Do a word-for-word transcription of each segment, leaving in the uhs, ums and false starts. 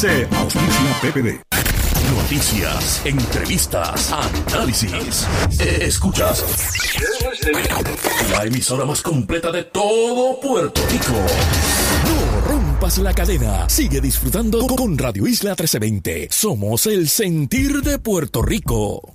Se auspicia P P D. Noticias, entrevistas, análisis. Escuchas la emisora más completa de todo Puerto Rico. No rompas la cadena. Sigue disfrutando con Radio Isla trece veinte. Somos el sentir de Puerto Rico.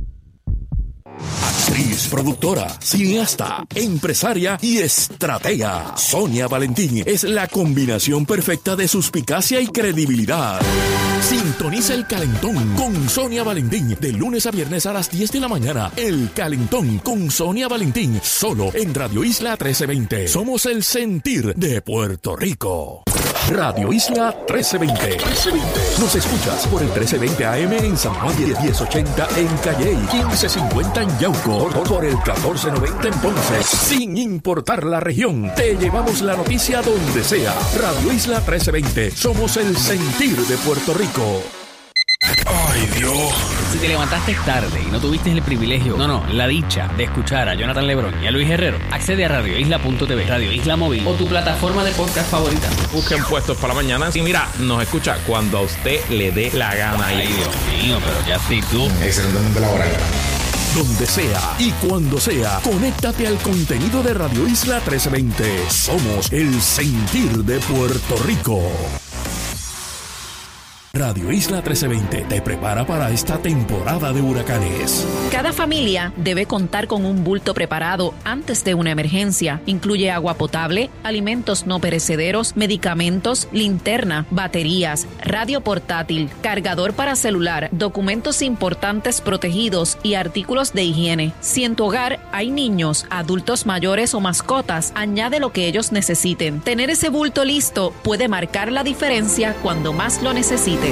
Actriz, productora, cineasta, empresaria y estratega. Sonia Valentín es la combinación perfecta de suspicacia y credibilidad. Sintoniza El Calentón con Sonia Valentín de lunes a viernes a las diez de la mañana. El Calentón con Sonia Valentín, solo en Radio Isla trece veinte. Somos el sentir de Puerto Rico. Radio Isla trece veinte. Nos escuchas por el trece veinte A M en San Juan, diez ochenta en Calley, quince cincuenta en Yauco, por el catorce noventa en Ponce. Sin importar la región, te llevamos la noticia donde sea. Radio Isla trece veinte. Somos el sentir de Puerto Rico. Ay, Dios. Si te levantaste tarde y no tuviste el privilegio, no, no, la dicha de escuchar a Jonathan Lebrón y a Luis Herrero, accede a radio isla punto t v, Radio Isla Móvil o tu plataforma de podcast favorita. Busquen Puestos para la Mañana y mira, nos escucha cuando a usted le dé la gana. Ay, Dios mío, pero ya sí tú. Excelente laboral. Donde sea y cuando sea, conéctate al contenido de Radio Isla trece veinte. Somos el sentir de Puerto Rico. Radio Isla trece veinte te prepara para esta temporada de huracanes. Cada familia debe contar con un bulto preparado antes de una emergencia. Incluye agua potable, alimentos no perecederos, medicamentos, linterna, baterías, radio portátil, cargador para celular, documentos importantes protegidos y artículos de higiene. Si en tu hogar hay niños, adultos mayores o mascotas, añade lo que ellos necesiten. Tener ese bulto listo puede marcar la diferencia cuando más lo necesites.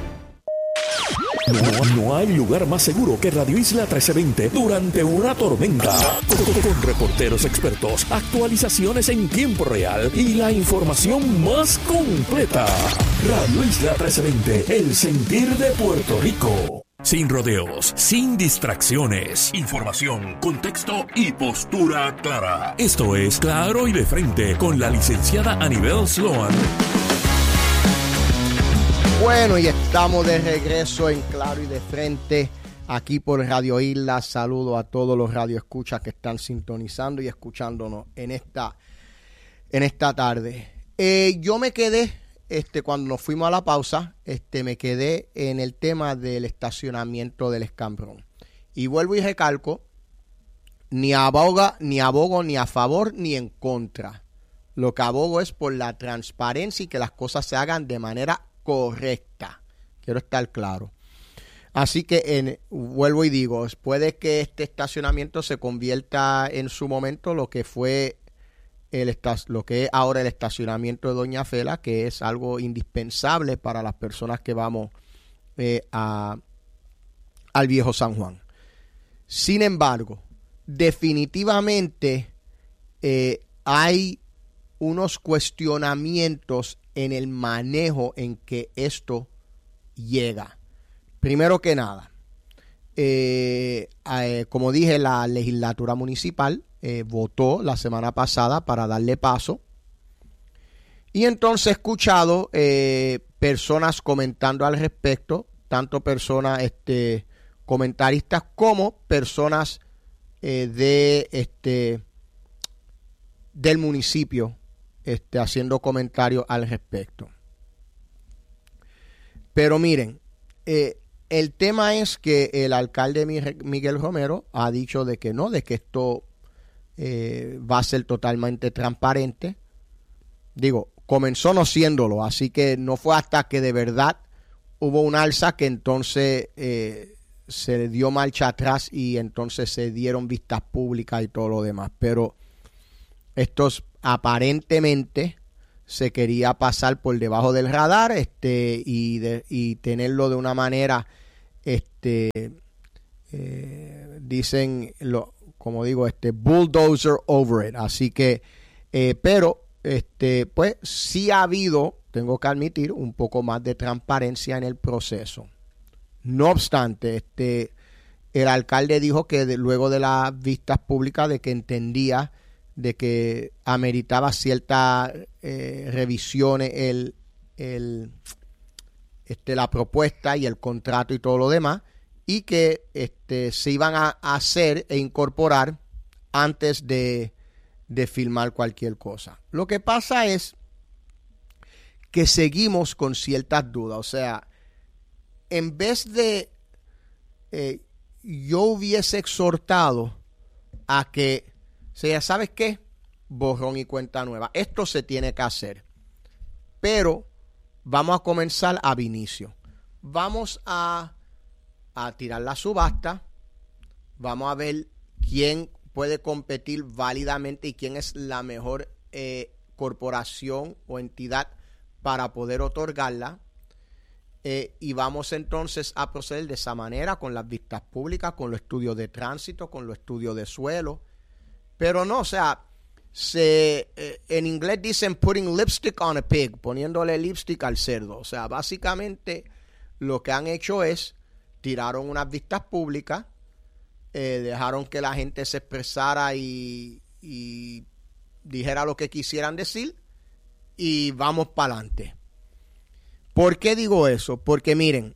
No, no hay lugar más seguro que Radio Isla trece veinte durante una tormenta. Con, con reporteros expertos, actualizaciones en tiempo real y la información más completa. Radio Isla trece veinte, el sentir de Puerto Rico. Sin rodeos, sin distracciones. Información, contexto y postura clara. Esto es Claro y de Frente con la licenciada Anibel Sloan. Bueno, y estamos de regreso en Claro y de Frente, aquí por Radio Isla. Saludo a todos los radioescuchas que están sintonizando y escuchándonos en esta, en esta tarde. Eh, yo me quedé, este, cuando nos fuimos a la pausa, este, me quedé en el tema del estacionamiento del escambrón. Y vuelvo y recalco, ni aboga, ni abogo ni a favor ni en contra. Lo que abogo es por la transparencia y que las cosas se hagan de manera correcta. Quiero estar claro. Así que en, vuelvo y digo, puede que este estacionamiento se convierta en su momento lo que fue el lo que es ahora el estacionamiento de Doña Fela, que es algo indispensable para las personas que vamos eh, a, al Viejo San Juan. Sin embargo, definitivamente eh, hay unos cuestionamientos en el manejo en que esto llega. Primero que nada, eh, eh, como dije, la legislatura municipal eh, votó la semana pasada para darle paso. Y entonces he escuchado eh, personas comentando al respecto, tanto personas este, comentaristas como personas eh, de este del municipio Este, haciendo comentarios al respecto. Pero miren, eh, el tema es que el alcalde Miguel Romero ha dicho de que no, de que esto eh, va a ser totalmente transparente. Digo, comenzó no siéndolo, así que no fue hasta que de verdad hubo un alza que entonces eh, se dio marcha atrás y entonces se dieron vistas públicas y todo lo demás. Pero estos aparentemente se quería pasar por debajo del radar este y, de, y tenerlo de una manera este eh, dicen lo, como digo este bulldozer over it, así que eh, pero este pues sí ha habido, tengo que admitir, un poco más de transparencia en el proceso. No obstante, este el alcalde dijo que de, luego de las vistas públicas de que entendía de que ameritaba ciertas eh, revisiones el, el, este, la propuesta y el contrato y todo lo demás, y que este, se iban a, a hacer e incorporar antes de, de firmar cualquier cosa. Lo que pasa es que seguimos con ciertas dudas. O sea, en vez de eh, yo hubiese exhortado a que, o sea, ¿sabes qué? Borrón y cuenta nueva. Esto se tiene que hacer. Pero vamos a comenzar ab inicio. Vamos a, a tirar la subasta. Vamos a ver quién puede competir válidamente y quién es la mejor eh, corporación o entidad para poder otorgarla. Eh, y vamos entonces a proceder de esa manera con las vistas públicas, con los estudios de tránsito, con los estudios de suelo. Pero no, o sea, se, eh, en inglés dicen putting lipstick on a pig, poniéndole lipstick al cerdo. O sea, básicamente lo que han hecho es tiraron unas vistas públicas, eh, dejaron que la gente se expresara y, y dijera lo que quisieran decir y vamos para adelante. ¿Por qué digo eso? Porque miren,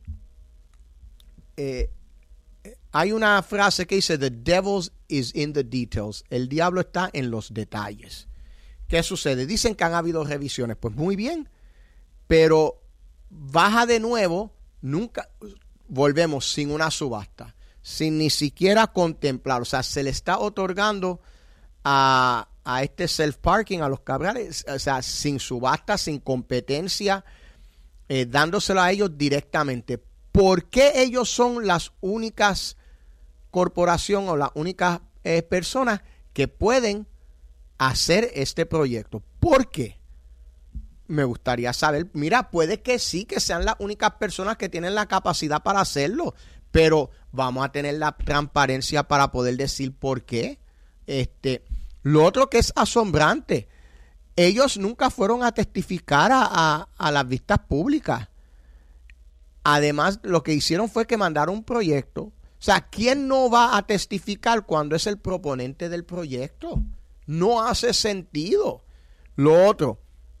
eh, hay una frase que dice, the devil is in the details. El diablo está en los detalles. ¿Qué sucede? Dicen que han habido revisiones. Pues muy bien, pero baja de nuevo, nunca, volvemos sin una subasta, sin ni siquiera contemplar. O sea, se le está otorgando a, a este self-parking, a los cabrales, o sea, sin subasta, sin competencia, Eh, dándoselo a ellos directamente. ¿Por qué ellos son las únicas corporaciones o las únicas eh, personas que pueden hacer este proyecto? ¿Por qué? Me gustaría saber. Mira, puede que sí, que sean las únicas personas que tienen la capacidad para hacerlo, pero vamos a tener la transparencia para poder decir por qué. Este, lo otro que es asombrante, ellos nunca fueron a testificar a, a, a las vistas públicas. Además, lo que hicieron fue que mandaron un proyecto. O sea, ¿quién no va a testificar cuando es el proponente del proyecto? No hace sentido. Lo otro,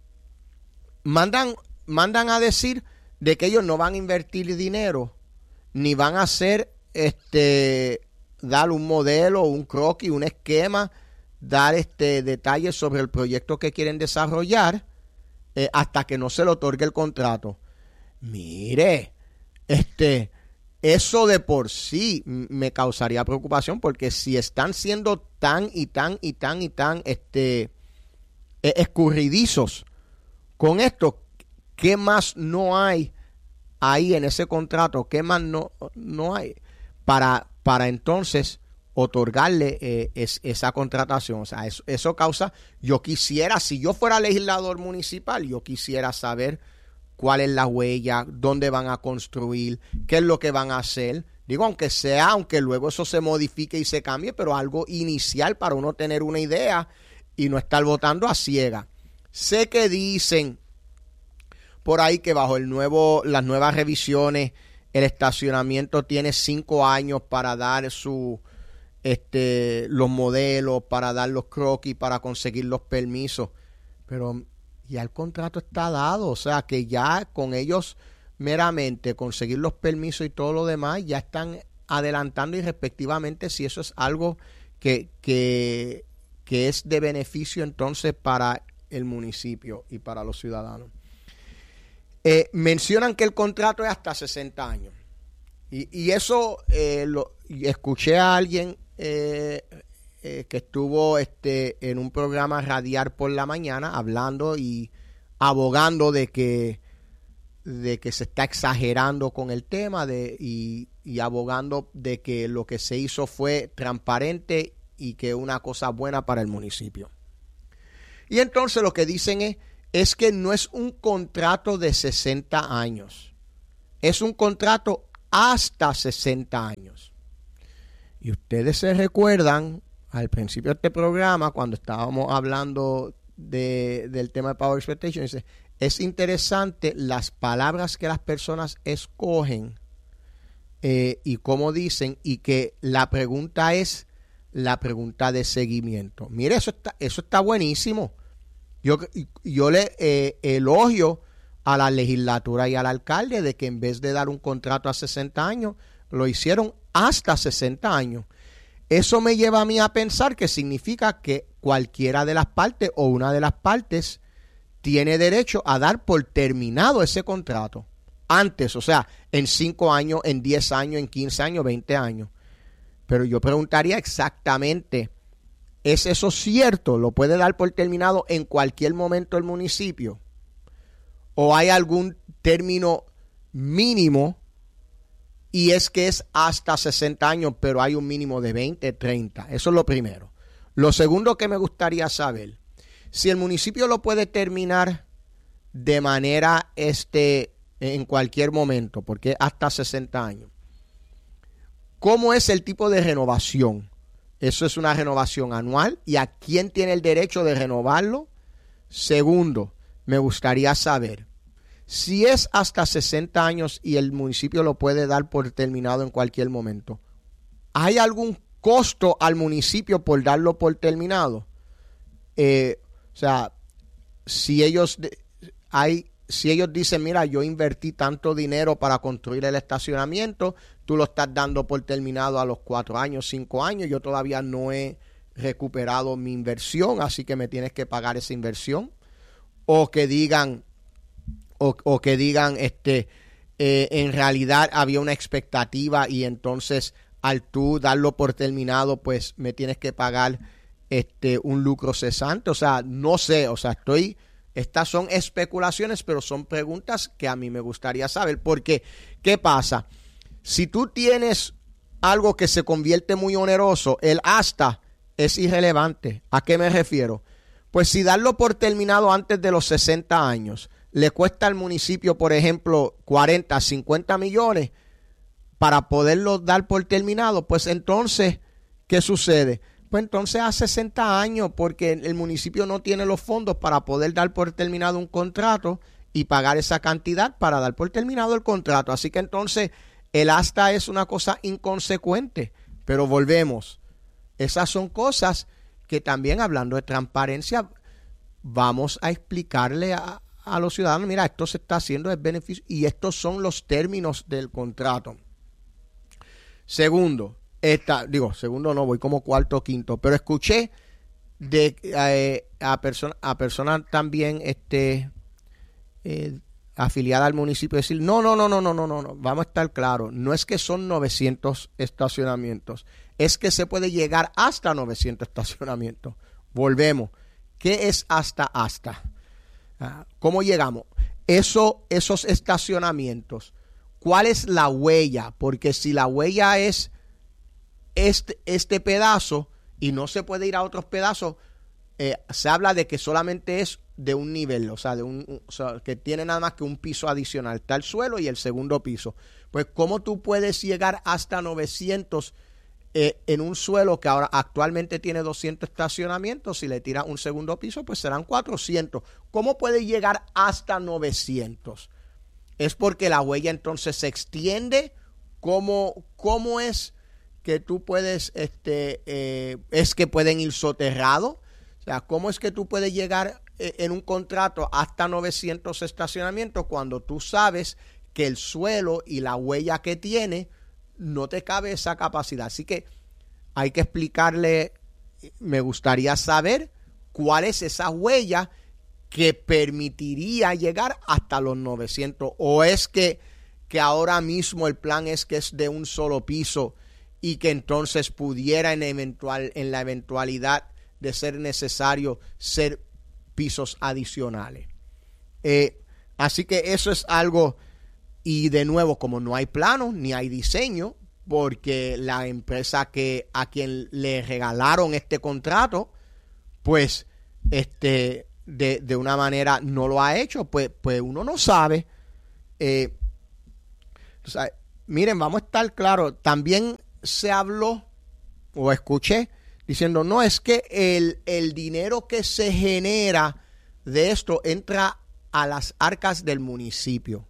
mandan, mandan a decir de que ellos no van a invertir dinero, ni van a hacer, este, dar un modelo, un croquis, un esquema, dar este detalles sobre el proyecto que quieren desarrollar eh, hasta que no se le otorgue el contrato. Mire, este, eso de por sí me causaría preocupación, porque si están siendo tan y tan y tan y tan este, eh, escurridizos con esto, ¿qué más no hay ahí en ese contrato? ¿Qué más no, no hay para, para entonces otorgarle eh, es, esa contratación? O sea, eso, eso causa, yo quisiera, si yo fuera legislador municipal, yo quisiera saber cuál es la huella, dónde van a construir, qué es lo que van a hacer. Digo, aunque sea, aunque luego eso se modifique y se cambie, pero algo inicial para uno tener una idea y no estar votando a ciega. Sé que dicen por ahí que bajo el nuevo, las nuevas revisiones, el estacionamiento tiene cinco años para dar su Este, los modelos, para dar los croquis, para conseguir los permisos, pero ya el contrato está dado. O sea que ya con ellos meramente conseguir los permisos y todo lo demás ya están adelantando, y respectivamente si eso es algo que, que, que es de beneficio entonces para el municipio y para los ciudadanos. Eh, mencionan que el contrato es hasta sesenta años y, y eso eh, lo y escuché a alguien Eh, eh, que estuvo este, en un programa radial por la mañana hablando y abogando de que, de que se está exagerando con el tema de, y, y abogando de que lo que se hizo fue transparente y que una cosa buena para el municipio. Y entonces lo que dicen es, es que no es un contrato de sesenta años, es un contrato hasta sesenta años. Y ustedes se recuerdan al principio de este programa, cuando estábamos hablando de, del tema de Power Expectation, dice, es interesante las palabras que las personas escogen eh, y cómo dicen, y que la pregunta es la pregunta de seguimiento. Mire, eso está, eso está buenísimo. Yo, yo le eh, elogio a la legislatura y al alcalde de que en vez de dar un contrato a sesenta años, lo hicieron hasta sesenta años. Eso me lleva a mí a pensar que significa que cualquiera de las partes o una de las partes tiene derecho a dar por terminado ese contrato antes, o sea, en cinco años, en diez años, en quince años, veinte años. Pero yo preguntaría exactamente, ¿es eso cierto? ¿Lo puede dar por terminado en cualquier momento el municipio? ¿O hay algún término mínimo y es que es hasta sesenta años, pero hay un mínimo de veinte, treinta? Eso es lo primero. Lo segundo que me gustaría saber, si el municipio lo puede terminar de manera este en cualquier momento, porque hasta sesenta años, ¿cómo es el tipo de renovación? ¿Eso es una renovación anual? ¿Y a quién tiene el derecho de renovarlo? Segundo, me gustaría saber, si es hasta sesenta años y el municipio lo puede dar por terminado en cualquier momento, ¿hay algún costo al municipio por darlo por terminado? Eh, o sea, si ellos hay, si ellos dicen, mira, yo invertí tanto dinero para construir el estacionamiento, tú lo estás dando por terminado a los cuatro años, cinco años, yo todavía no he recuperado mi inversión, así que me tienes que pagar esa inversión. O que digan, o, o que digan, este, eh, en realidad había una expectativa y entonces al tú darlo por terminado, pues me tienes que pagar este un lucro cesante. O sea, no sé, o sea, estoy, estas son especulaciones, pero son preguntas que a mí me gustaría saber. Porque, ¿qué pasa? Si tú tienes algo que se convierte muy oneroso, el hasta es irrelevante. ¿A qué me refiero? Pues si darlo por terminado antes de los sesenta años le cuesta al municipio, por ejemplo, cuarenta, cincuenta millones para poderlo dar por terminado, pues entonces, ¿qué sucede? Pues entonces a sesenta años, porque el municipio no tiene los fondos para poder dar por terminado un contrato y pagar esa cantidad para dar por terminado el contrato. Así que entonces el hasta es una cosa inconsecuente. Pero volvemos, esas son cosas que también, hablando de transparencia, vamos a explicarle a, a los ciudadanos, mira, esto se está haciendo de beneficio y estos son los términos del contrato. Segundo, esta, digo, segundo no, voy como cuarto o quinto, pero escuché de eh, a personas a personas también este eh, afiliadas al municipio decir, no, no, no, no, no, no, no, no, vamos a estar claros, no es que son novecientos estacionamientos, es que se puede llegar hasta novecientos estacionamientos. Volvemos. ¿Qué es hasta hasta? ¿Cómo llegamos? Eso, esos estacionamientos, ¿cuál es la huella? Porque si la huella es este, este pedazo y no se puede ir a otros pedazos, eh, se habla de que solamente es de un nivel, o sea, de un, o sea, que tiene nada más que un piso adicional. Está el suelo y el segundo piso. Pues, ¿cómo tú puedes llegar hasta novecientos eh, en un suelo que ahora actualmente tiene doscientos estacionamientos? Si le tiras un segundo piso, pues serán cuatrocientos. ¿Cómo puede llegar hasta novecientos? Es porque la huella entonces se extiende. ¿Cómo, cómo es que tú puedes, este, eh, es que pueden ir soterrados? O sea, ¿cómo es que tú puedes llegar eh, en un contrato hasta novecientos estacionamientos cuando tú sabes que el suelo y la huella que tiene no te cabe esa capacidad? Así que hay que explicarle, me gustaría saber cuál es esa huella que permitiría llegar hasta los novecientos, o es que, que ahora mismo el plan es que es de un solo piso y que entonces pudiera en, eventual, en la eventualidad de ser necesario ser pisos adicionales. Eh, así que eso es algo, y de nuevo, como no hay plano ni hay diseño, porque la empresa que a quien le regalaron este contrato, pues este de, de una manera no lo ha hecho, pues, pues uno no sabe. Eh, o sea, miren, vamos a estar claros, también se habló o escuché diciendo, no, es que el, el dinero que se genera de esto entra a las arcas del municipio.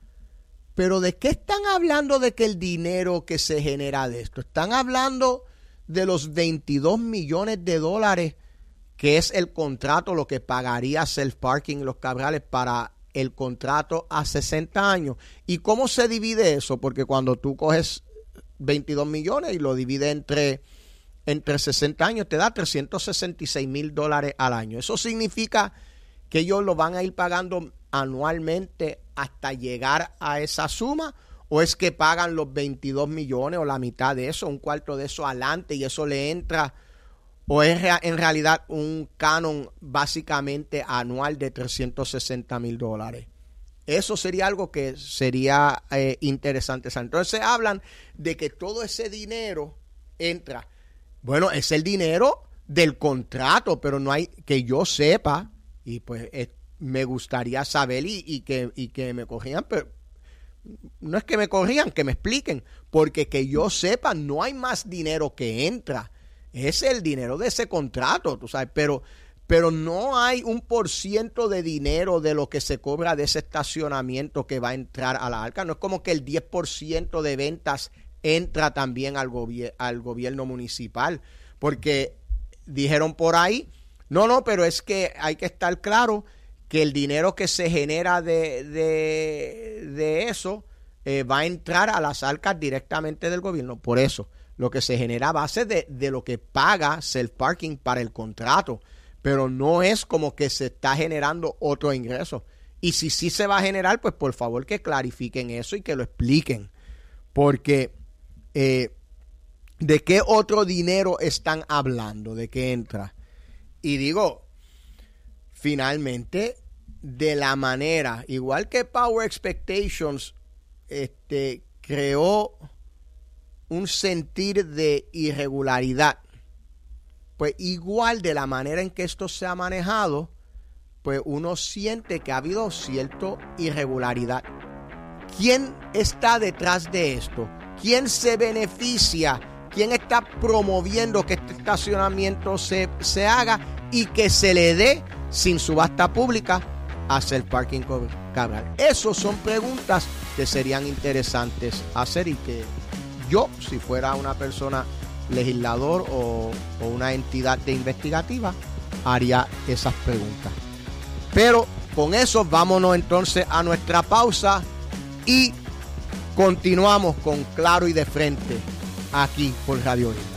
Pero ¿de qué están hablando de que el dinero que se genera de esto? Están hablando de los veintidós millones de dólares que es el contrato, lo que pagaría Self Parking Los Cabrales para el contrato a sesenta años. ¿Y cómo se divide eso? Porque cuando tú coges veintidós millones y lo divides entre, entre sesenta años, te da trescientos sesenta y seis mil dólares al año. Eso significa que ellos lo van a ir pagando anualmente hasta llegar a esa suma, o es que pagan los veintidós millones o la mitad de eso, un cuarto de eso adelante y eso le entra, o es en realidad un canon básicamente anual de trescientos sesenta mil dólares. Eso sería algo que sería eh, interesante. Entonces hablan de que todo ese dinero entra. Bueno, es el dinero del contrato, pero no hay, que yo sepa, y pues eh, me gustaría saber y, y, que, y que me corrían, pero no es que me corrían, que me expliquen, porque que yo sepa no hay más dinero que entra. Es el dinero de ese contrato, tú sabes, pero, pero no hay un por ciento de dinero de lo que se cobra de ese estacionamiento que va a entrar a la arca. No es como que el diez por ciento de ventas entra también al, gobier- al gobierno municipal, porque dijeron por ahí, no, no, pero es que hay que estar claro que el dinero que se genera de, de, de eso eh, va a entrar a las arcas directamente del gobierno. Por eso, lo que se genera a base de, de lo que paga Self Parking para el contrato, pero no es como que se está generando otro ingreso. Y si sí se va a generar, pues por favor que clarifiquen eso y que lo expliquen, porque eh, ¿de qué otro dinero están hablando? ¿De qué entra? Y digo, finalmente, de la manera, igual que Power Expectations este, creó un sentir de irregularidad, pues igual de la manera en que esto se ha manejado, pues uno siente que ha habido cierta irregularidad. ¿Quién está detrás de esto? ¿Quién se beneficia? ¿Quién está promoviendo que este estacionamiento se, se haga y que se le dé sin subasta pública a Self Parking Cabral? Esas son preguntas que serían interesantes hacer y que yo, si fuera una persona legislador o, o una entidad de investigativa, haría esas preguntas. Pero con eso vámonos entonces a nuestra pausa y continuamos con Claro y de Frente aquí por Radio Isla.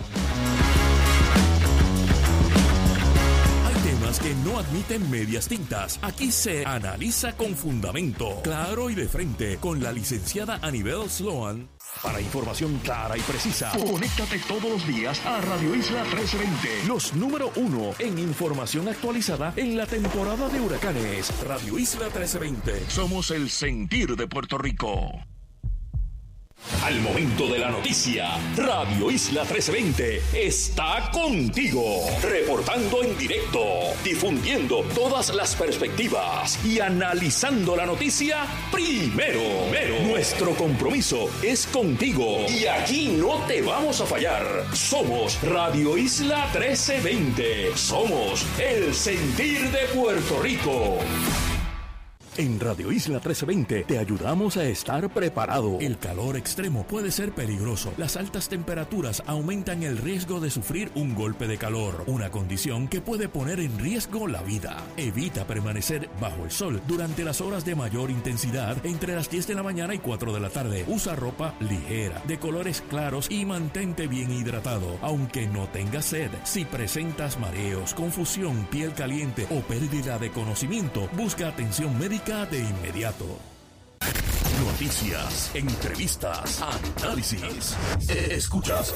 Que no admiten medias tintas. Aquí se analiza con fundamento, claro y de frente, con la licenciada Anibel Sloan. Para información clara y precisa, conéctate todos los días a Radio Isla trece veinte, los número uno en información actualizada en la temporada de huracanes. Radio Isla trece veinte, somos el sentir de Puerto Rico. Al momento de la noticia, Radio Isla trece veinte está contigo, reportando en directo, difundiendo todas las perspectivas y analizando la noticia primero. primero. Nuestro compromiso es contigo y aquí no te vamos a fallar. Somos Radio Isla trece veinte, somos el sentir de Puerto Rico. En Radio Isla trece veinte te ayudamos a estar preparado. El calor extremo puede ser peligroso. Las altas temperaturas aumentan el riesgo de sufrir un golpe de calor, una condición que puede poner en riesgo la vida. Evita permanecer bajo el sol durante las horas de mayor intensidad entre las diez de la mañana y cuatro de la tarde. Usa ropa ligera, de colores claros y mantente bien hidratado, aunque no tengas sed. Si presentas mareos, confusión, piel caliente o pérdida de conocimiento, busca atención médica de inmediato. Noticias, entrevistas, análisis. Escuchas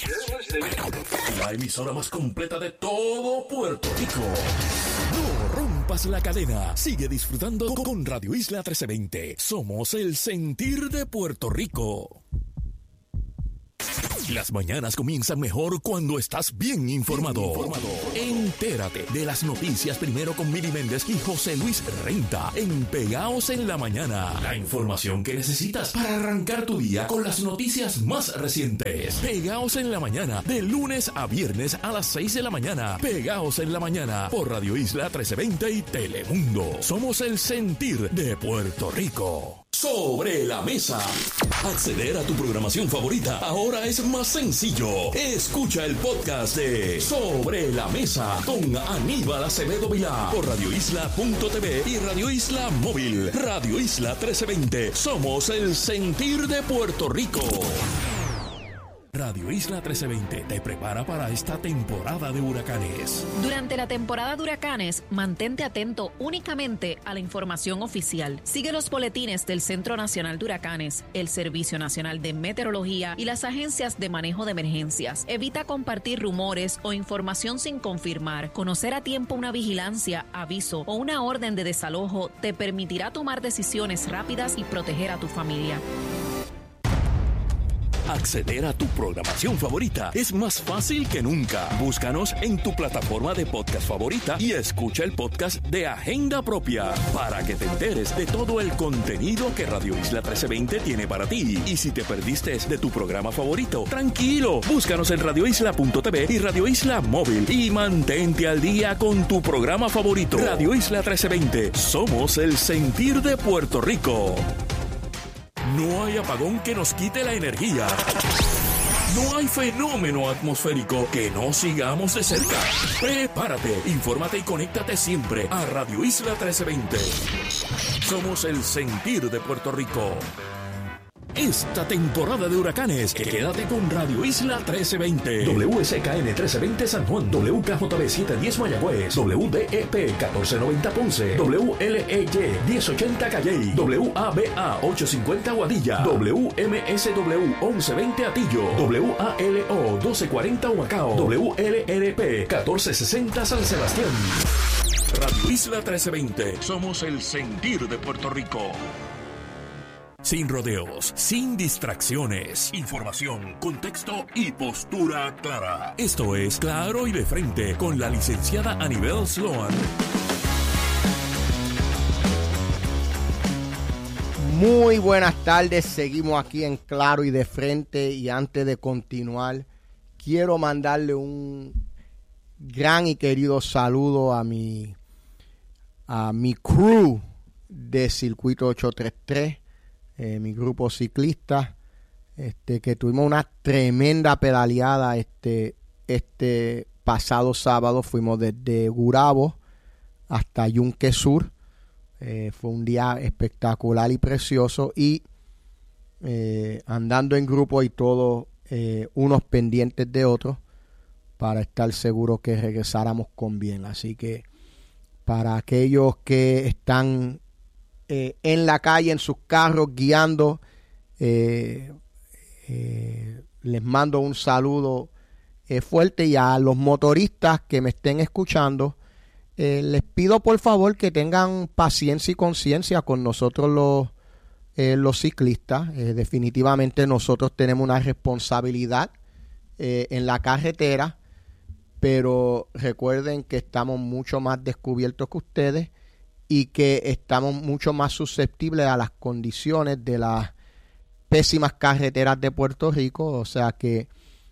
la emisora más completa de todo Puerto Rico. No rompas la cadena. Sigue disfrutando con Radio Isla trece veinte. Somos el sentir de Puerto Rico. Las mañanas comienzan mejor cuando estás bien informado. Bien informado. Entérate de las noticias primero con Mili Méndez y José Luis Renta en Pegaos en la Mañana. La información que necesitas para arrancar tu día con las noticias más recientes. Pegaos en la Mañana, de lunes a viernes a las seis de la mañana. Pegaos en la Mañana por Radio Isla trece veinte y Telemundo. Somos el sentir de Puerto Rico. Sobre la Mesa. Acceder a tu programación favorita ahora es más sencillo. Escucha el podcast de Sobre la Mesa con Aníbal Acevedo Vilá por radio isla punto t v y Radio Isla Móvil. Radio Isla trece veinte. Somos el sentir de Puerto Rico. Radio Isla trece veinte te prepara para esta temporada de huracanes. Durante la temporada de huracanes, mantente atento únicamente a la información oficial. Sigue los boletines del Centro Nacional de Huracanes, el Servicio Nacional de Meteorología y las agencias de manejo de emergencias. Evita compartir rumores o información sin confirmar. Conocer a tiempo una vigilancia, aviso o una orden de desalojo te permitirá tomar decisiones rápidas y proteger a tu familia. Acceder a tu programación favorita es más fácil que nunca. Búscanos en tu plataforma de podcast favorita y escucha el podcast de Agenda Propia para que te enteres de todo el contenido que Radio Isla trece veinte tiene para ti. Y si te perdiste de tu programa favorito, tranquilo, búscanos en radio isla punto t v y Radio Isla Móvil y mantente al día con tu programa favorito. Radio Isla trece veinte, somos el sentir de Puerto Rico. No hay apagón que nos quite la energía. No hay fenómeno atmosférico que no sigamos de cerca. Prepárate, infórmate y conéctate siempre a Radio Isla trece veinte. Somos el sentir de Puerto Rico. Esta temporada de huracanes, quédate con Radio Isla trece veinte. W S K N trece veinte San Juan, W K J B setecientos diez Mayagüez, W D E P catorce noventa Ponce, W L E Y diez ochenta Calley, W A B A ochocientos cincuenta Guadilla, W M S W once veinte Atillo, W A L O doce cuarenta Humacao, W L R P catorce sesenta San Sebastián. Radio Isla trece veinte, somos el sentir de Puerto Rico. Sin rodeos, sin distracciones, información, contexto y postura clara. Esto es Claro y de Frente con la licenciada Anibel Sloan. Muy buenas tardes, seguimos aquí en Claro y de Frente y antes de continuar quiero mandarle un gran y querido saludo a mi, a mi crew de Circuito ochocientos treinta y tres. Eh, mi grupo ciclista, este, que tuvimos una tremenda pedaleada este, este pasado sábado. Fuimos desde Gurabo hasta Yunque Sur. Eh, fue un día espectacular y precioso y eh, andando en grupo y todos eh, unos pendientes de otros para estar seguros que regresáramos con bien. Así que para aquellos que están Eh, en la calle, en sus carros, guiando, eh, eh, les mando un saludo eh, fuerte, y a los motoristas que me estén escuchando, eh, les pido por favor que tengan paciencia y conciencia con nosotros los, eh, los ciclistas. Eh, definitivamente nosotros tenemos una responsabilidad eh, en la carretera, pero recuerden que estamos mucho más descubiertos que ustedes y que estamos mucho más susceptibles a las condiciones de las pésimas carreteras de Puerto Rico. O sea que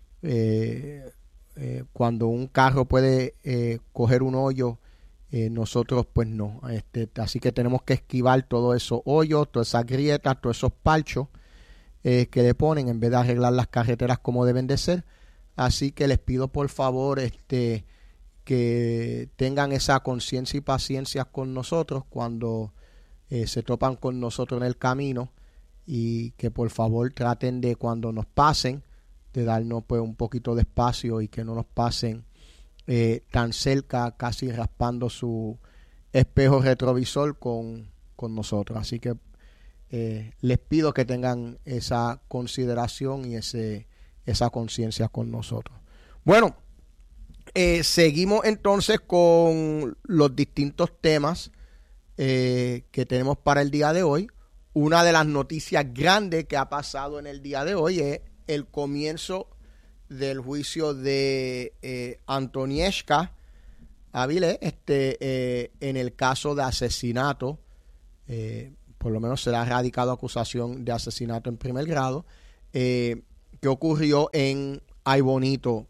eh, eh, cuando un carro puede eh, coger un hoyo, eh, nosotros pues no. Este, así que tenemos que esquivar todos esos hoyos, todas esas grietas, todos esos parchos eh, que le ponen en vez de arreglar las carreteras como deben de ser. Así que les pido por favor este que tengan esa conciencia y paciencia con nosotros cuando eh, se topan con nosotros en el camino, y que por favor traten de, cuando nos pasen, de darnos pues un poquito de espacio y que no nos pasen eh, tan cerca, casi raspando su espejo retrovisor con, con nosotros. Así que eh, les pido que tengan esa consideración y ese, esa conciencia con nosotros. Bueno, Eh, seguimos entonces con los distintos temas eh, que tenemos para el día de hoy. Una de las noticias grandes que ha pasado en el día de hoy es el comienzo del juicio de eh, Antonieshka Avilés este, eh, en el caso de asesinato. Eh, por lo menos se le ha radicado acusación de asesinato en primer grado eh, que ocurrió en Ay Bonito.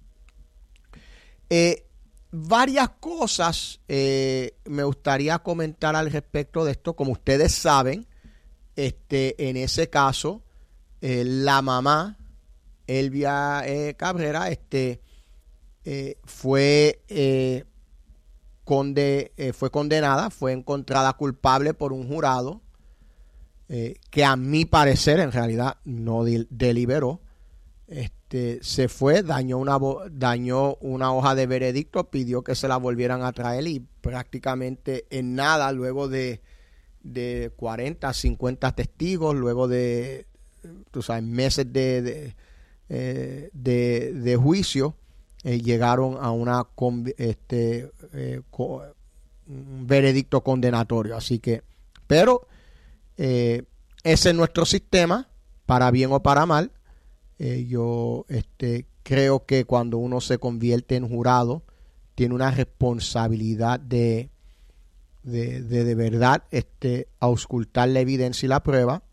Eh, varias cosas eh, me gustaría comentar al respecto de esto. Como ustedes saben, este, en ese caso, eh, la mamá, Elvia eh, Cabrera, este, eh, fue, eh, conde, eh, fue condenada, fue encontrada culpable por un jurado eh, que a mi parecer en realidad no de, deliberó. Este, se fue, dañó una, dañó una hoja de veredicto, pidió que se la volvieran a traer y prácticamente en nada, luego de, de cuarenta, cincuenta testigos, luego de, tú sabes, meses de, de, eh, de, de juicio, eh, llegaron a una este, eh, co, un veredicto condenatorio. Así que, pero eh, ese es nuestro sistema, para bien o para mal. Eh, yo este, creo que cuando uno se convierte en jurado, tiene una responsabilidad de de, de, de verdad este, auscultar la evidencia y la prueba,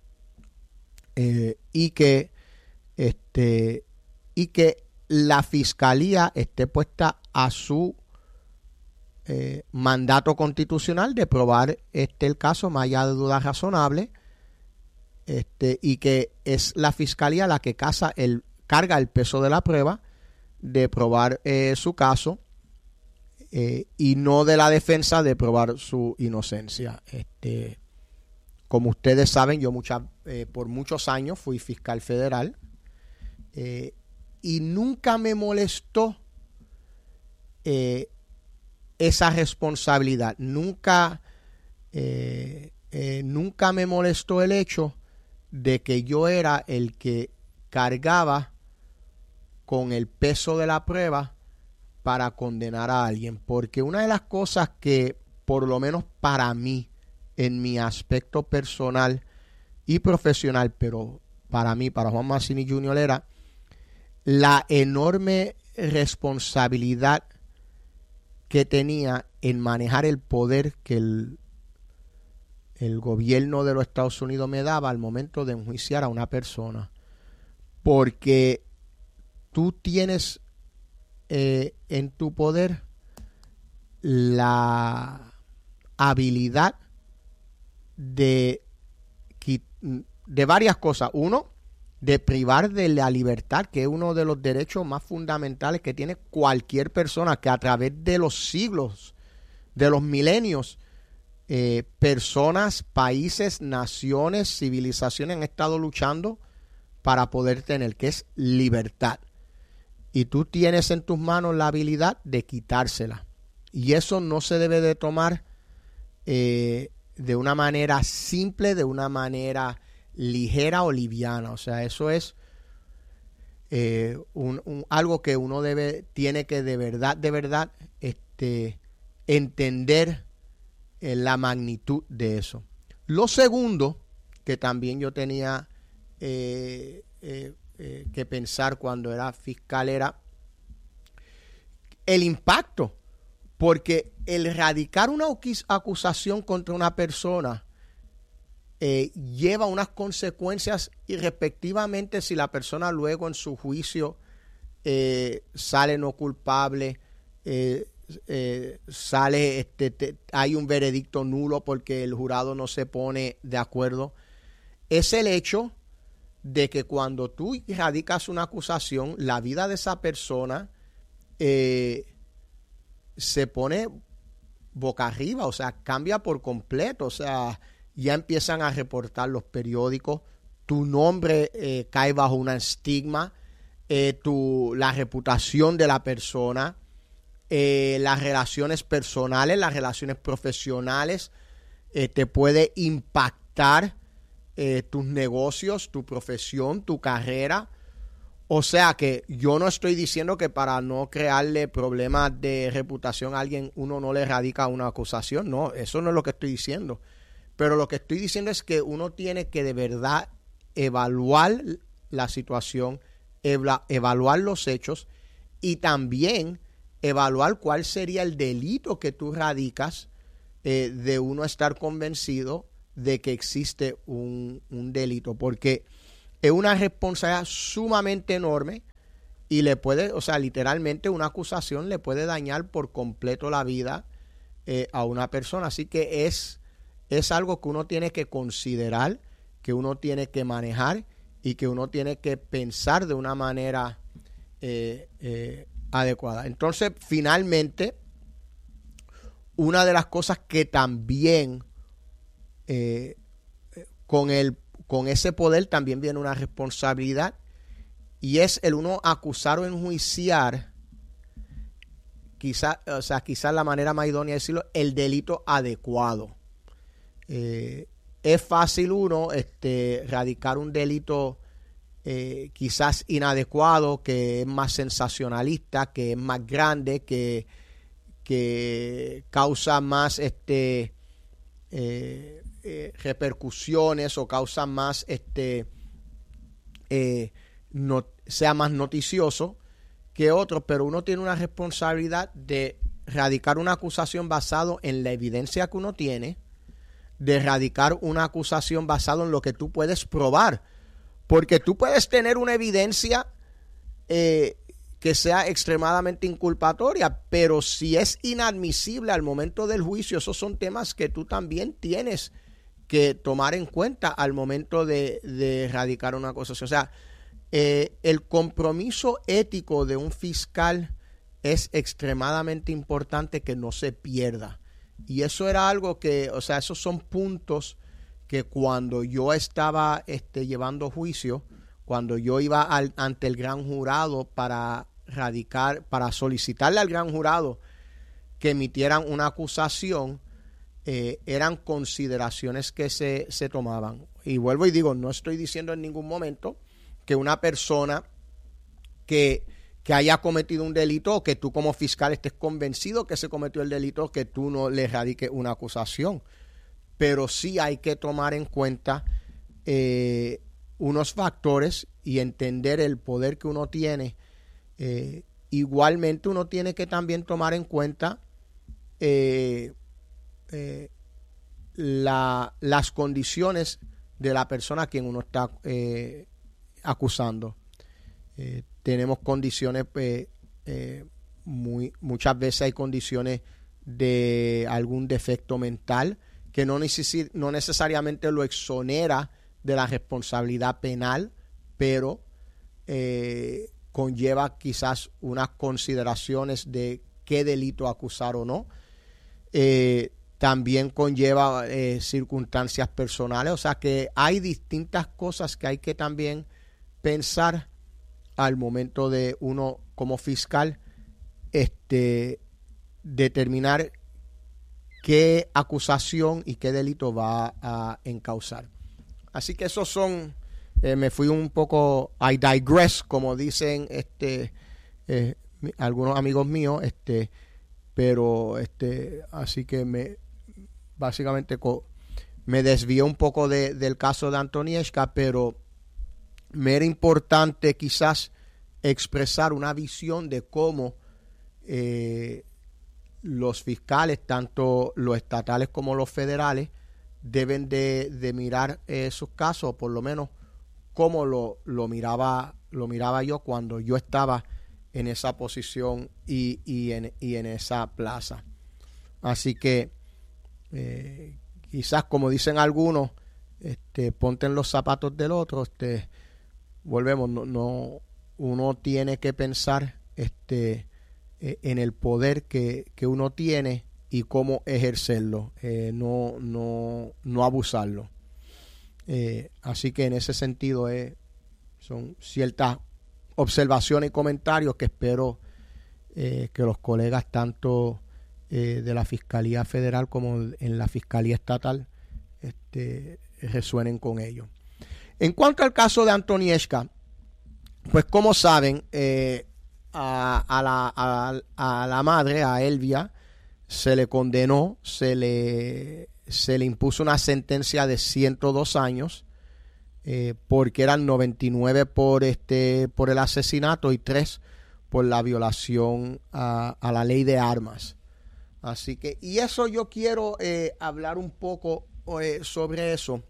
eh, y que este y que la fiscalía esté puesta a su eh, mandato constitucional de probar este el caso más allá de dudas razonables. Este, y que es la fiscalía la que casa el, carga el peso de la prueba de probar eh, su caso, eh, y no de la defensa de probar su inocencia. Este, como ustedes saben, yo mucha, eh, por muchos años fui fiscal federal, eh, y nunca me molestó eh, esa responsabilidad. Nunca, eh, eh, nunca me molestó el hecho de que yo era el que cargaba con el peso de la prueba para condenar a alguien, porque una de las cosas que, por lo menos para mí, en mi aspecto personal y profesional, pero para mí, para Juan Mazzini junior, era la enorme responsabilidad que tenía en manejar el poder que el el gobierno de los Estados Unidos me daba al momento de enjuiciar a una persona, porque tú tienes eh, en tu poder la habilidad de, de varias cosas. Uno, de privar de la libertad, que es uno de los derechos más fundamentales que tiene cualquier persona, que a través de los siglos, de los milenios, Eh, personas, países, naciones, civilizaciones han estado luchando para poder tener, que es libertad. Y tú tienes en tus manos la habilidad de quitársela. Y eso no se debe de tomar eh, de una manera simple, de una manera ligera o liviana. O sea, eso es eh, un, un, algo que uno debe, tiene que de verdad, de verdad, este, entender la magnitud de eso. Lo segundo que también yo tenía eh, eh, eh, que pensar cuando era fiscal era el impacto, porque el radicar una acusación contra una persona eh, lleva unas consecuencias, y respectivamente si la persona luego en su juicio eh, sale no culpable, eh, Eh, sale este te, hay un veredicto nulo porque el jurado no se pone de acuerdo, es el hecho de que cuando tú radicas una acusación, la vida de esa persona eh, se pone boca arriba, o sea, cambia por completo. O sea, ya empiezan a reportar los periódicos, tu nombre eh, cae bajo un estigma, eh, tu, la reputación de la persona, Eh, las relaciones personales, las relaciones profesionales, eh, te puede impactar eh, tus negocios, tu profesión, tu carrera. O sea que yo no estoy diciendo que para no crearle problemas de reputación a alguien uno no le radica una acusación. No, eso no es lo que estoy diciendo. Pero lo que estoy diciendo es que uno tiene que de verdad evaluar la situación, eva- evaluar los hechos y también evaluar cuál sería el delito que tú radicas eh, de uno estar convencido de que existe un, un delito, porque es una responsabilidad sumamente enorme y le puede, o sea, literalmente una acusación le puede dañar por completo la vida eh, a una persona. Así que es, es algo que uno tiene que considerar que uno tiene que manejar y que uno tiene que pensar de una manera eh, eh, adecuada. Entonces, finalmente, una de las cosas que también eh, con, el, con ese poder también viene una responsabilidad, y es el uno acusar o enjuiciar, quizás, o sea, quizás la manera más idónea de decirlo, el delito adecuado. Eh, es fácil uno este, radicar un delito eh, quizás inadecuado, que es más sensacionalista, que es más grande, que, que causa más este, eh, eh, repercusiones o causa más, este, eh, no, sea más noticioso que otros, pero uno tiene una responsabilidad de radicar una acusación basado en la evidencia que uno tiene, de radicar una acusación basado en lo que tú puedes probar, porque tú puedes tener una evidencia eh, que sea extremadamente inculpatoria, pero si es inadmisible al momento del juicio, esos son temas que tú también tienes que tomar en cuenta al momento de, de radicar una acusación. O sea, eh, el compromiso ético de un fiscal es extremadamente importante que no se pierda. Y eso era algo que, o sea, esos son puntos que cuando yo estaba este, llevando juicio, cuando yo iba al, ante el gran jurado para radicar, para solicitarle al gran jurado que emitieran una acusación, eh, eran consideraciones que se, se tomaban. Y vuelvo y digo, no estoy diciendo en ningún momento que una persona que... que haya cometido un delito o que tú como fiscal estés convencido que se cometió el delito, que tú no le radiques una acusación. Pero sí hay que tomar en cuenta eh, unos factores y entender el poder que uno tiene. Eh, igualmente uno tiene que también tomar en cuenta eh, eh, la, las condiciones de la persona a quien uno está eh, acusando. Eh, tenemos condiciones, eh, eh, muy, muchas veces hay condiciones de algún defecto mental que no, neces- no necesariamente lo exonera de la responsabilidad penal, pero eh, conlleva quizás unas consideraciones de qué delito acusar o no. Eh, también conlleva eh, circunstancias personales, o sea que hay distintas cosas que hay que también pensar al momento de uno como fiscal este, determinar qué acusación y qué delito va a encauzar. Así que esos son, eh, me fui un poco, I digress, como dicen este, eh, algunos amigos míos, este, pero este, así que me básicamente co, me desvié un poco de, del caso de Antonieshka, pero me era importante quizás expresar una visión de cómo eh, los fiscales, tanto los estatales como los federales, deben de, de mirar esos casos, por lo menos como lo, lo miraba lo miraba yo cuando yo estaba en esa posición y, y, en, y en esa plaza. Así que eh, quizás, como dicen algunos, este, ponte en los zapatos del otro. Este, volvemos, no, no uno tiene que pensar este, eh, en el poder que, que uno tiene y cómo ejercerlo, eh, no, no, no abusarlo. Eh, así que en ese sentido eh, son ciertas observaciones y comentarios que espero eh, que los colegas tanto eh, de la Fiscalía Federal como en la Fiscalía Estatal este, resuenen con ello. En cuanto al caso de Antonieshka, pues como saben, eh, a, a, la, a, a la madre, a Elvia, se le condenó, se le, se le impuso una sentencia de ciento dos años, eh, porque eran noventa y nueve por, este, por el asesinato y tres por la violación a, a la ley de armas. Así que, y eso yo quiero eh, hablar un poco eh, sobre eso,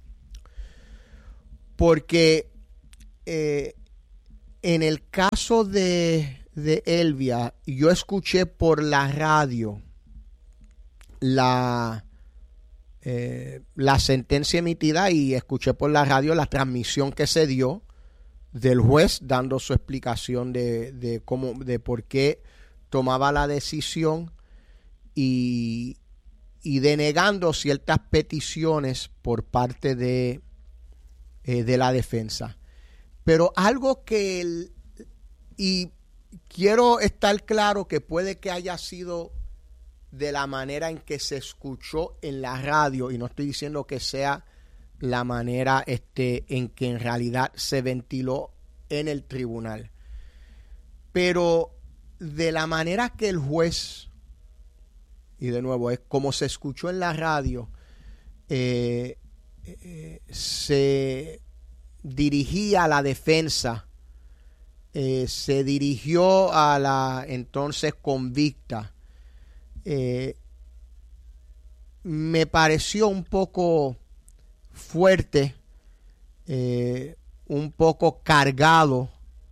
porque eh, en el caso de, de Elvia, yo escuché por la radio la eh, la sentencia emitida y escuché por la radio la transmisión que se dio del juez dando su explicación de, de cómo, de por qué tomaba la decisión y, y denegando ciertas peticiones por parte de, eh, de la defensa. Pero algo que, el, y quiero estar claro que puede que haya sido de la manera en que se escuchó en la radio, y no estoy diciendo que sea la manera este, en que en realidad se ventiló en el tribunal, pero de la manera que el juez, y de nuevo es como se escuchó en la radio, eh, eh, se dirigía a la defensa, eh, se dirigió a la entonces convicta, eh, me pareció un poco fuerte, eh, un poco cargado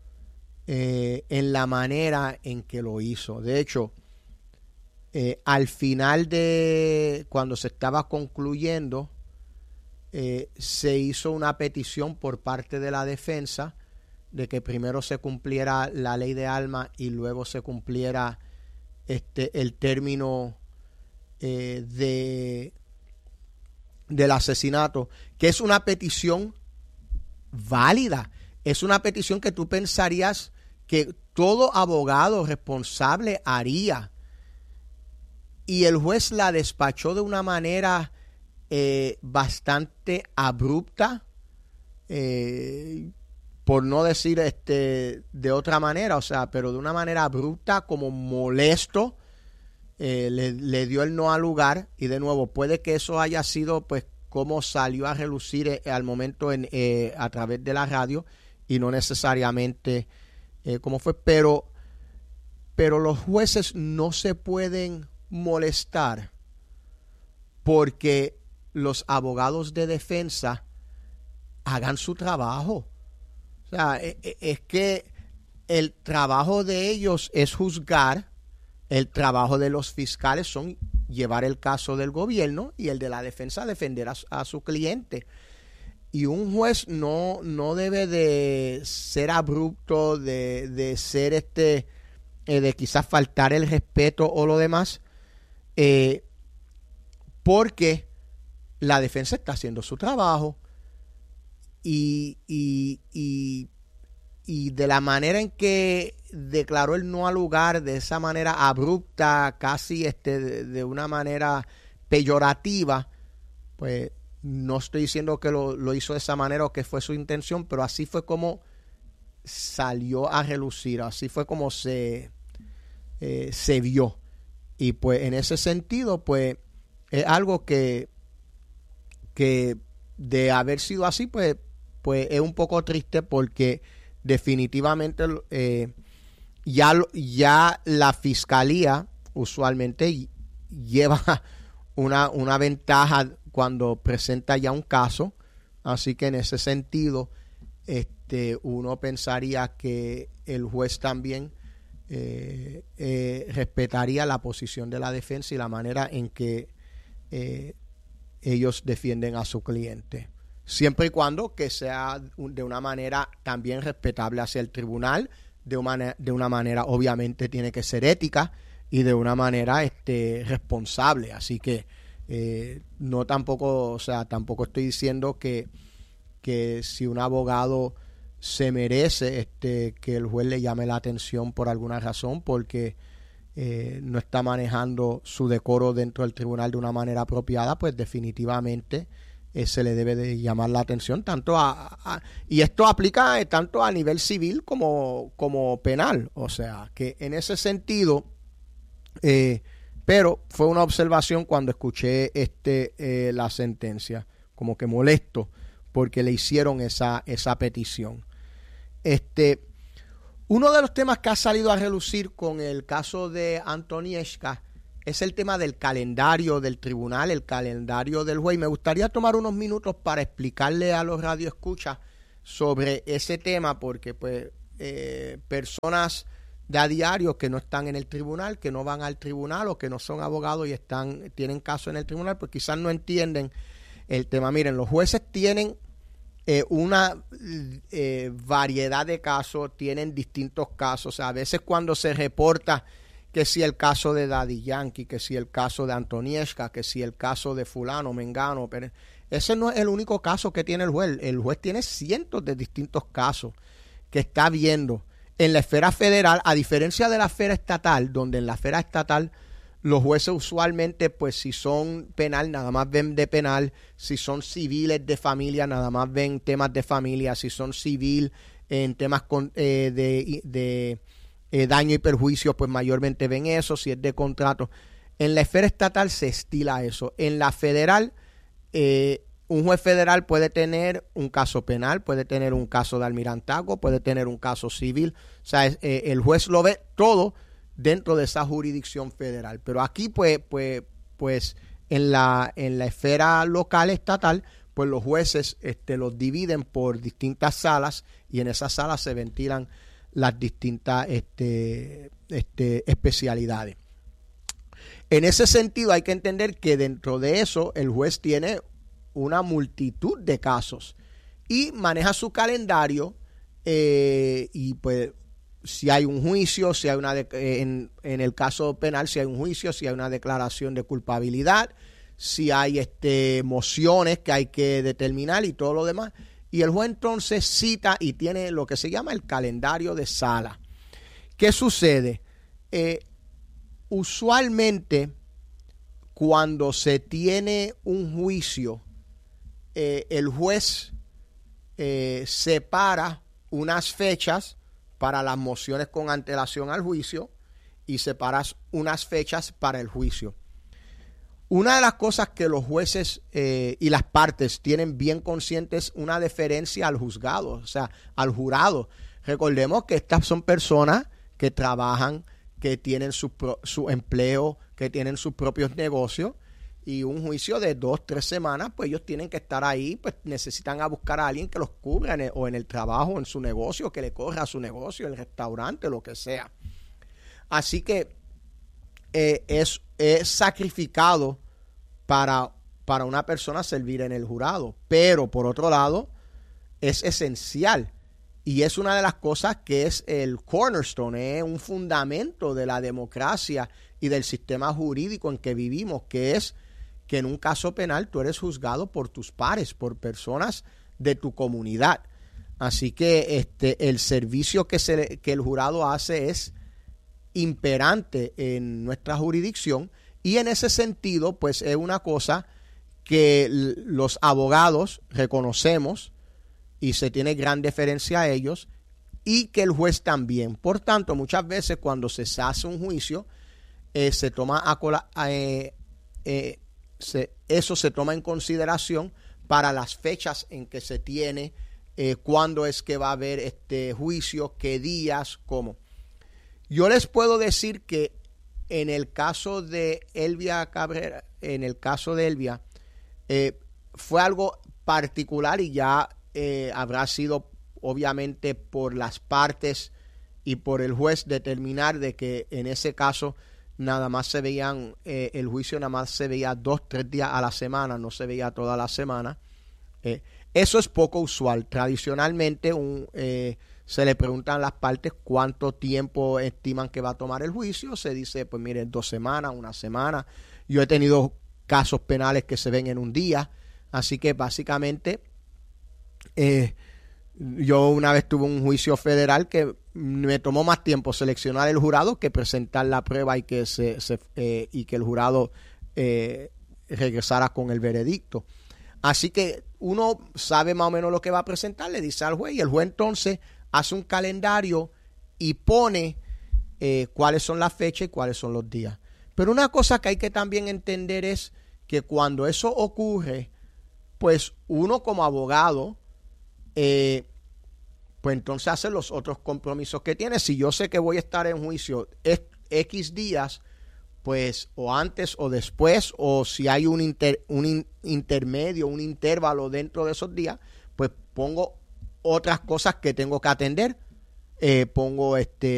eh, en la manera en que lo hizo. De hecho, eh, al final de cuando se estaba concluyendo, eh, se hizo una petición por parte de la defensa de que primero se cumpliera la ley de armas y luego se cumpliera este el término eh, de del asesinato, que es una petición válida, es una petición que tú pensarías que todo abogado responsable haría, y el juez la despachó de una manera eh, bastante abrupta, eh, por no decir este de otra manera, o sea, pero de una manera abrupta, como molesto. Eh, le, le dio el no al lugar, y de nuevo puede que eso haya sido pues como salió a relucir eh, al momento en, eh, a través de la radio y no necesariamente eh, como fue, pero pero los jueces no se pueden molestar porque los abogados de defensa hagan su trabajo. O sea, es, es que el trabajo de ellos es juzgar. El trabajo de los fiscales son llevar el caso del gobierno y el de la defensa defender a, a su cliente. Y un juez no, no debe de ser abrupto, de, de ser este, eh, de quizás faltar el respeto o lo demás, eh, porque la defensa está haciendo su trabajo y, y, y Y de la manera en que declaró el no al lugar, de esa manera abrupta, casi este, de, de una manera peyorativa, pues no estoy diciendo que lo, lo hizo de esa manera o que fue su intención, pero así fue como salió a relucir, así fue como se, eh, se vio. Y pues en ese sentido, pues es algo que, que de haber sido así, pues, pues es un poco triste porque definitivamente eh, ya, ya la fiscalía usualmente lleva una, una ventaja cuando presenta ya un caso, así que en ese sentido este, uno pensaría que el juez también eh, eh, respetaría la posición de la defensa y la manera en que eh, ellos defienden a su cliente. Siempre y cuando que sea de una manera también respetable hacia el tribunal, de una, de una manera obviamente tiene que ser ética y de una manera este, responsable. Así que eh, no tampoco, o sea, tampoco estoy diciendo que, que si un abogado se merece este, que el juez le llame la atención por alguna razón, porque eh, no está manejando su decoro dentro del tribunal de una manera apropiada, pues definitivamente Eh, se le debe de llamar la atención tanto a, a y esto aplica eh, tanto a nivel civil como, como penal, o sea que en ese sentido eh, pero fue una observación cuando escuché este eh, la sentencia, como que molesto porque le hicieron esa, esa petición. Este uno de los temas que ha salido a relucir con el caso de Antonieshka es el tema del calendario del tribunal, el calendario del juez. Me gustaría tomar unos minutos para explicarle a los radioescuchas sobre ese tema, porque pues eh, personas de a diario que no están en el tribunal, que no van al tribunal o que no son abogados y están tienen caso en el tribunal, pues quizás no entienden el tema. Miren, los jueces tienen eh, una eh, variedad de casos, tienen distintos casos. O sea, a veces cuando se reporta que si el caso de Daddy Yankee, que si el caso de Antonieshka, que si el caso de fulano, mengano, pero ese no es el único caso que tiene el juez. El juez tiene cientos de distintos casos que está viendo en la esfera federal, a diferencia de la esfera estatal, donde en la esfera estatal los jueces usualmente, pues si son penal, nada más ven de penal, si son civiles de familia, nada más ven temas de familia, si son civil en temas con, eh, de, de eh, daño y perjuicio, pues mayormente ven eso, si es de contrato. En la esfera estatal se estila eso. En la federal, eh, un juez federal puede tener un caso penal, puede tener un caso de almirantazgo, puede tener un caso civil. O sea, es, eh, el juez lo ve todo dentro de esa jurisdicción federal. Pero aquí, pues, pues, pues en la, en la esfera local estatal, pues los jueces este, los dividen por distintas salas y en esas salas se ventilan las distintas este, este, especialidades. En ese sentido, hay que entender que dentro de eso el juez tiene una multitud de casos y maneja su calendario eh, y pues si hay un juicio, si hay una de, en, en el caso penal, si hay un juicio, si hay una declaración de culpabilidad, si hay este mociones que hay que determinar y todo lo demás, y el juez entonces cita y tiene lo que se llama el calendario de sala. ¿Qué sucede? Eh, usualmente cuando se tiene un juicio, Eh, el juez eh, separa unas fechas para las mociones con antelación al juicio y separa unas fechas para el juicio. Una de las cosas que los jueces eh, y las partes tienen bien conscientes es una deferencia al juzgado, o sea, al jurado. Recordemos que estas son personas que trabajan, que tienen su, pro, su empleo, que tienen sus propios negocios. Y un juicio de dos, tres semanas, pues ellos tienen que estar ahí, pues necesitan a buscar a alguien que los cubra en el, o en el trabajo, o en su negocio, que le corra a su negocio, el restaurante, lo que sea. Así que eh, es, es sacrificado para, para una persona servir en el jurado. Pero, por otro lado, es esencial. Y es una de las cosas que es el cornerstone, es un fundamento de la democracia y del sistema jurídico en que vivimos, que es que en un caso penal tú eres juzgado por tus pares, por personas de tu comunidad. Así que este el servicio que, se, que el jurado hace es imperante en nuestra jurisdicción y en ese sentido pues es una cosa que los abogados reconocemos y se tiene gran deferencia a ellos y que el juez también. Por tanto, muchas veces cuando se hace un juicio eh, se toma a cola, eh, eh, Se, eso se toma en consideración para las fechas en que se tiene, eh, cuándo es que va a haber este juicio, qué días, cómo. Yo les puedo decir que en el caso de Elvia Cabrera, en el caso de Elvia, eh, fue algo particular y ya eh, habrá sido obviamente por las partes y por el juez determinar de que en ese caso nada más se veían, eh, el juicio nada más se veía dos, tres días a la semana, no se veía toda la semana. Eh, eso es poco usual. Tradicionalmente un, eh, se le preguntan a las partes cuánto tiempo estiman que va a tomar el juicio. Se dice, pues mire, dos semanas, una semana. Yo he tenido casos penales que se ven en un día. Así que básicamente, eh, yo una vez tuve un juicio federal que me tomó más tiempo seleccionar el jurado que presentar la prueba y que se, se eh, y que el jurado eh, regresara con el veredicto. Así que uno sabe más o menos lo que va a presentar, le dice al juez y el juez entonces hace un calendario y pone eh, cuáles son las fechas y cuáles son los días. Pero una cosa que hay que también entender es que cuando eso ocurre, pues uno como abogado eh, pues entonces hace los otros compromisos que tiene. Si yo sé que voy a estar en juicio X días, pues o antes o después, o si hay un, inter, un in, intermedio, un intervalo dentro de esos días, pues pongo otras cosas que tengo que atender. Eh, pongo este